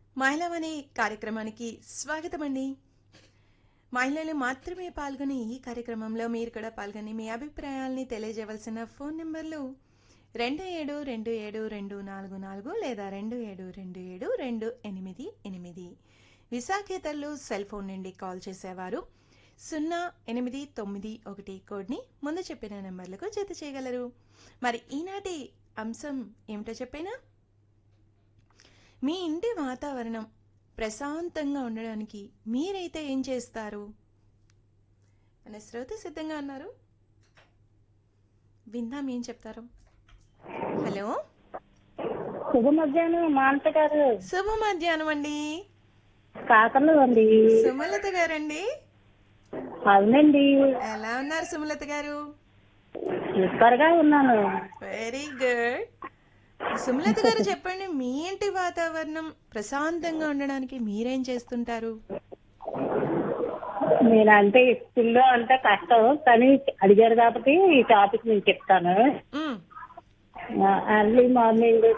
మహిళావాణి కార్యక్రమానికి స్వాగతమండి. మహిళలు మాత్రమే పాల్గొనే ఈ కార్యక్రమంలో మీరు కూడా పాల్గొని మీ అభిప్రాయాల్ని తెలియజేయవలసిన ఫోన్ నెంబర్లు 27272442 లేదా 27272888. విశాఖేతరులు సెల్ ఫోన్ నుండి కాల్ చేసేవారు 0891 కోడ్ని ముందు చెప్పిన నెంబర్లకు జత చేయగలరు. మరి ఈనాటి అంశం ఏమిటో చెప్పేనా? మీ ఇంటి వాతావరణం ప్రశాంతంగా ఉండడానికి మీరైతే ఏం చేస్తారు అనే శ్రోత సిద్ధంగా ఉన్నారు. విందాం ఏం చెప్తారు. హలో, శుభ మధ్యాహ్నం మానస గారు. శుభ మధ్యాహ్నం అండి. కాకర్లు అండి. సుమలత గారండి. అవునండి. ఎలా ఉన్నారు సుమలత గారు? సూపర్ గా ఉన్నాను. Very good. సుమలత గారు చెప్పండి, మీ ఇంటి వాతావరణం ప్రశాంతంగా ఉండడానికి మీరేం చేస్తుంటారు? నేనంటే స్కూల్లో అంటే కష్టం, కానీ అడిగారు కాబట్టి ఈ టాపిక్ నేను చెప్తాను. మ్, ఎర్లీ మార్నింగ్